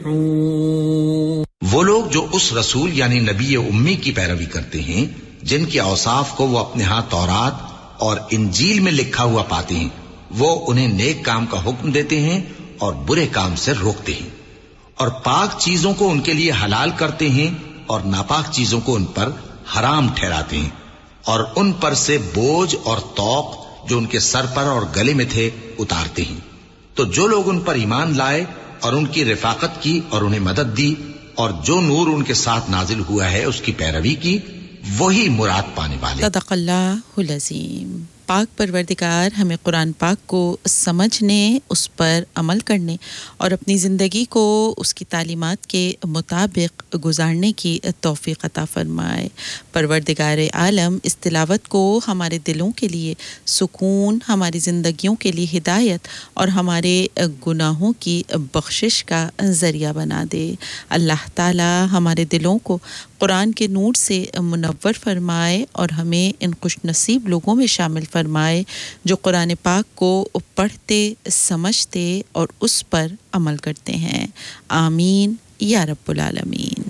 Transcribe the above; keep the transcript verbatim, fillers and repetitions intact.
وہ لوگ جو اس رسول یعنی نبی امی کی پیروی کرتے ہیں جن کے اوصاف کو وہ اپنے ہاں تورات اور انجیل میں لکھا ہوا پاتے ہیں، وہ انہیں نیک کام کا حکم دیتے ہیں اور برے کام سے روکتے ہیں، اور پاک چیزوں کو ان کے لیے حلال کرتے ہیں اور ناپاک چیزوں کو ان پر حرام ٹھہراتے ہیں، اور ان پر سے بوجھ اور طوق جو ان کے سر پر اور گلے میں تھے اتارتے ہیں۔ تو جو لوگ ان پر ایمان لائے اور ان کی رفاقت کی اور انہیں مدد دی اور جو نور ان کے ساتھ نازل ہوا ہے اس کی پیروی کی، وہی مراد پانے والے۔ صدق اللہ العظیم۔ پاک پروردگار ہمیں قرآن پاک کو سمجھنے، اس پر عمل کرنے اور اپنی زندگی کو اس کی تعلیمات کے مطابق گزارنے کی توفیق عطا فرمائے۔ پروردگار عالم اس تلاوت کو ہمارے دلوں کے لیے سکون، ہماری زندگیوں کے لیے ہدایت اور ہمارے گناہوں کی بخشش کا ذریعہ بنا دے۔ اللہ تعالی ہمارے دلوں کو قرآن کے نور سے منور فرمائے اور ہمیں ان خوش نصیب لوگوں میں شامل فرمائے جو قرآن پاک کو پڑھتے، سمجھتے اور اس پر عمل کرتے ہیں۔ آمین یا رب العالمین۔